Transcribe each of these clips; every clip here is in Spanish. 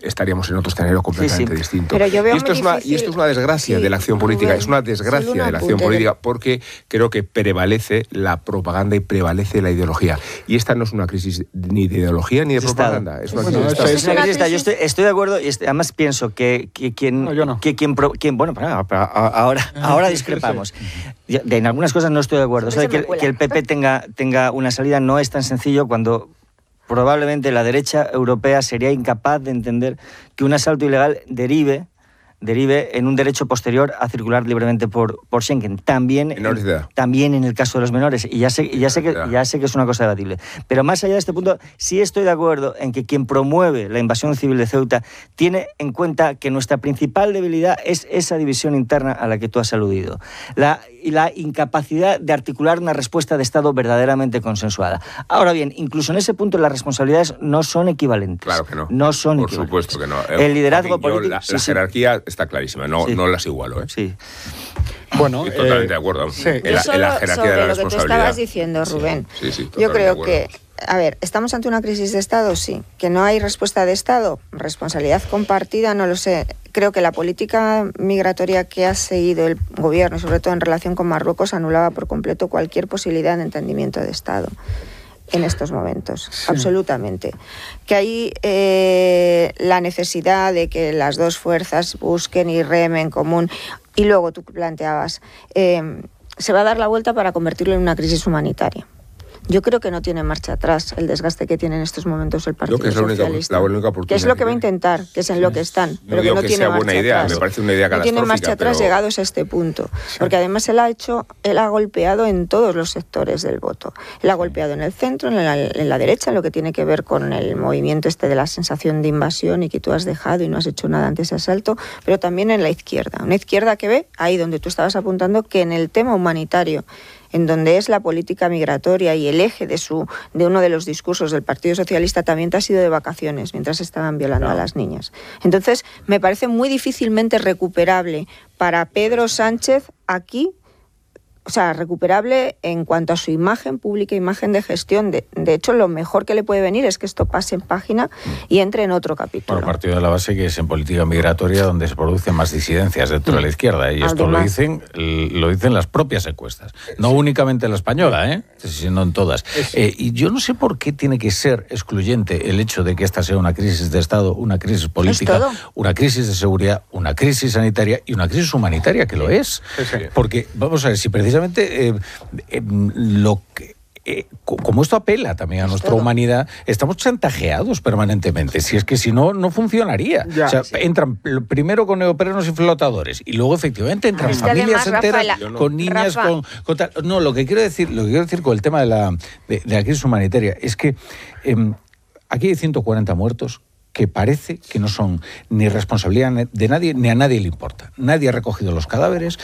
estaríamos en otro escenario completamente distinto. Pero yo veo y esto es una desgracia de la acción política, es una desgracia de la acción política, porque creo que prevalece la propaganda y prevalece la ideología. Y esta no es una crisis ni de ideología ni de propaganda, es una crisis de Estado. Es una crisis de Estado. Yo estoy de acuerdo y además pienso que quien... Bueno, ahora discrepamos. En algunas cosas no estoy de acuerdo. O sea, que el PP tenga una salida no es tan sencillo cuando probablemente la derecha europea sería incapaz de entender que un asalto ilegal derive en un derecho posterior a circular libremente por Schengen. También en el caso de los menores. Y ya sé que es una cosa debatible. Pero más allá de este punto, sí estoy de acuerdo en que quien promueve la invasión civil de Ceuta tiene en cuenta que nuestra principal debilidad es esa división interna a la que tú has aludido. Y la incapacidad de articular una respuesta de Estado verdaderamente consensuada. Ahora bien, incluso en ese punto las responsabilidades no son equivalentes. Claro que no. No son Por equivalentes. supuesto que no. El liderazgo político... La jerarquía está clarísima, no las igualo. Sí. Bueno, estoy totalmente de acuerdo. Sí. En la jerarquía sobre de la lo que tú responsabilidad. estabas diciendo, Rubén. Sí, yo creo que, ¿estamos ante una crisis de Estado? Sí. ¿Que no hay respuesta de Estado? Responsabilidad compartida, no lo sé. Creo que la política migratoria que ha seguido el gobierno, sobre todo en relación con Marruecos, anulaba por completo cualquier posibilidad de entendimiento de Estado en estos momentos, absolutamente. Que hay la necesidad de que las dos fuerzas busquen y remen en común. Y luego tú planteabas, se va a dar la vuelta para convertirlo en una crisis humanitaria. Yo creo que no tiene marcha atrás el desgaste que tiene en estos momentos el Partido Socialista. La única oportunidad. Que es lo que va a intentar, que es en lo que están. No digo que sea buena idea, me parece una idea catastrófica. No tiene marcha atrás llegados a este punto. Porque además él ha golpeado en todos los sectores del voto. Él ha golpeado en el centro, en la derecha, en lo que tiene que ver con el movimiento de la sensación de invasión y que tú has dejado y no has hecho nada ante ese asalto, pero también en la izquierda. Una izquierda que ve, ahí donde tú estabas apuntando, que en el tema humanitario, en donde es la política migratoria y el eje de uno de los discursos del Partido Socialista, también te has ido de vacaciones mientras estaban violando a las niñas. Entonces, me parece muy difícilmente recuperable para Pedro Sánchez aquí, o sea, recuperable en cuanto a su imagen pública, imagen de gestión. De hecho, lo mejor que le puede venir es que esto pase en página y entre en otro capítulo. Bueno, partido de la base que es en política migratoria donde se producen más disidencias dentro de la izquierda. Y esto lo dicen las propias encuestas. No únicamente en la española, sino en todas. Y yo no sé por qué tiene que ser excluyente el hecho de que esta sea una crisis de Estado, una crisis política, una crisis de seguridad, una crisis sanitaria y una crisis humanitaria, que lo es. Porque, vamos a ver, si precisamente como esto apela también a nuestra humanidad, estamos chantajeados permanentemente. Si es que si no, no funcionaría. Entran primero con neoprenos y flotadores y luego efectivamente entran familias enteras con niñas, con tal. No, lo que quiero decir con el tema de la crisis humanitaria es que aquí hay 140 muertos que parece que no son ni responsabilidad de nadie, ni a nadie le importa. Nadie ha recogido los cadáveres.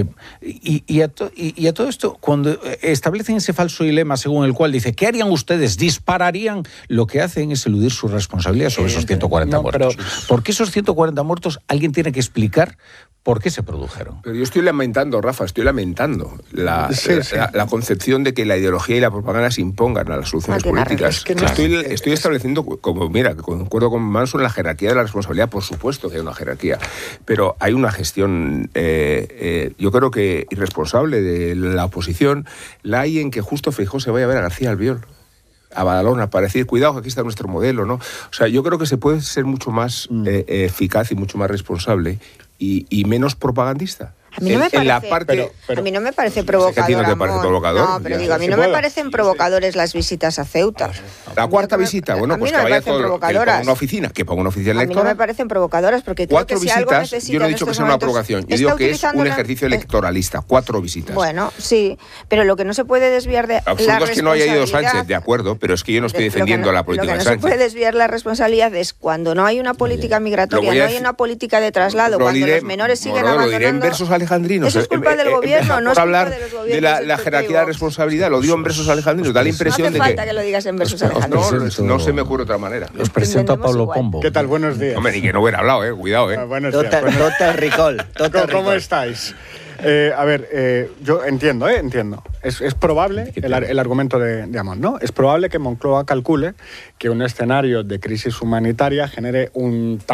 Y a todo esto, cuando establecen ese falso dilema según el cual dice, ¿qué harían ustedes? Dispararían. Lo que hacen es eludir su responsabilidad sobre esos 140 muertos. ¿Por qué esos 140 muertos alguien tiene que explicar por qué se produjeron? Pero yo estoy lamentando, Rafa, la concepción de que la ideología y la propaganda se impongan a las soluciones políticas. Estoy estableciendo, concuerdo con Manso en la jerarquía de la responsabilidad, por supuesto que hay una jerarquía, pero hay una gestión, yo creo que irresponsable de la oposición, la hay en que justo Feijóo se vaya a ver a García Albiol, a Badalona, para decir, cuidado, que aquí está nuestro modelo, ¿no? O sea, yo creo que se puede ser mucho más eficaz y mucho más responsable y menos propagandista. A mí no me parece, a mí no me parece provocador. No, pero digo, a mí no me parecen provocadores las visitas a Ceuta. La cuarta visita, bueno, pues que vaya con una oficina, que ponga una oficina electoral. A mí no me parecen provocadoras porque creo que si algo necesita. Yo no he dicho que sea una provocación, yo digo que es un ejercicio electoralista, 4 visitas. Bueno, sí, pero lo que no se puede desviar de la responsabilidad. Es que no haya ido Sánchez, de acuerdo, pero es que yo no estoy defendiendo la política de Sánchez. Lo que no se puede desviar la responsabilidad es cuando no hay una política migratoria, no hay una política de traslado, cuando los menores siguen abandonando. Lo diré en versos alejandrinos. Del gobierno, no es hablar culpa de los gobiernos, de la jerarquía de responsabilidad, lo digo en versos alejandrinos, da la impresión de que... No hace falta que lo digas en versos alejandrinos. No se me ocurre otra manera. Os presento a Pablo Pombo. ¿Qué tal? Buenos días. Hombre, ni que no hubiera hablado, cuidado, Buenos días. Total Ricol. ¿Cómo estáis? A ver, yo entiendo. Es probable, el argumento de Amón, ¿no? Es probable que Moncloa calcule que un escenario de crisis humanitaria genere un